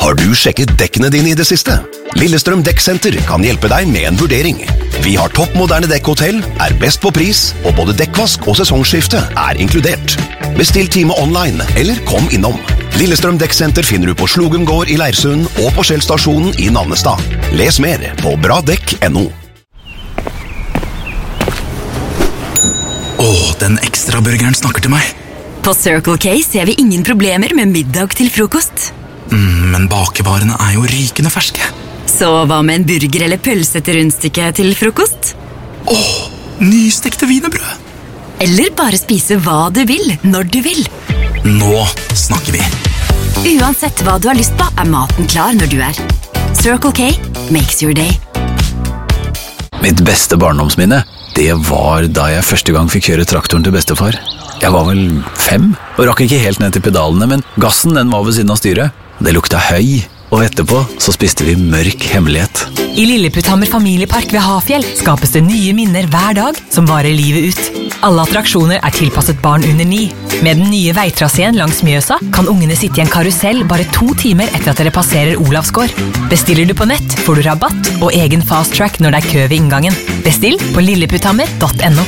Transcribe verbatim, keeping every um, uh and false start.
Har du sjekket dekkene dine i det siste? Lillestrøm Dekksenter kan hjelpe deg med en vurdering. Vi har toppmoderne dekkhotell, er best på pris, og både dekkvask og sesongskifte er inkludert. Bestill time online, eller kom innom. Lillestrøm Dekksenter finner du på Slogum gård i Leirsund og på Skjellstasjonen i Nannestad. Les mer på bra dekk punktum no. Åh, den ekstra burgeren snakker til meg. På Circle K ser vi ingen problemer med middag til frokost. Mm, men bakevarene er jo rykende ferske. Så hva med en burger eller pølse til rundstykke til frokost? Åh, nystekte wienerbrød. Eller bare spise hva du vil, når du vil. Nå snakker vi. Uansett hva du har lyst på, er maten klar når du er. Circle K makes your day. Mitt beste barndomsminne, det var da jeg første gang fikk kjøre traktoren til bestefar. Jeg var vel fem, og rakk ikke helt ned til pedalene, men gassen den var ved siden av styret. Det lukta høy, og etterpå så spiste vi mørk hemmelighet. I Lilleputthammer familiepark ved Hafjell skapes det nye minner hver dag som varer livet ut. Alle attraksjoner er tilpasset barn under ni. Med den nye veitraseen langs Mjøsa kan ungene sitte i en karusell bare to timer etter at dere passerer Olavsgård. Bestiller du på nett, får du rabatt og egen fast track når det er kø ved inngangen. Bestill på lilleputthammer punktum no.